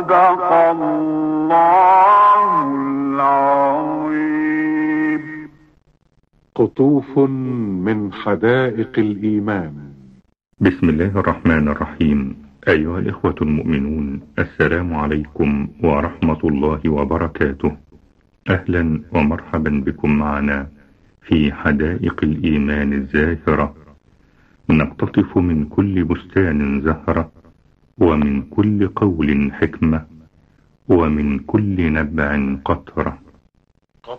صدق الله العظيم. قطوف من حدائق الإيمان. بسم الله الرحمن الرحيم. أيها الإخوة المؤمنون، السلام عليكم ورحمة الله وبركاته. أهلا ومرحبا بكم معنا في حدائق الإيمان الزاهرة، نقتطف من كل بستان زهرة، ومن كل قول حكمة، ومن كل نبع قطرة.